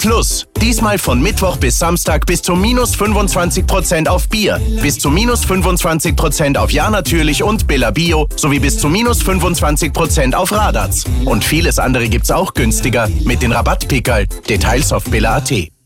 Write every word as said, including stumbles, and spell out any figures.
Plus. Diesmal von Mittwoch bis Samstag bis zu minus fünfundzwanzig Prozent auf Bier, bis zu minus fünfundzwanzig Prozent auf Ja Natürlich und Billa Bio sowie bis zu minus fünfundzwanzig Prozent auf Radatz. Und vieles andere gibt's auch günstiger mit den Rabattpickerl. Details auf billa punkt at.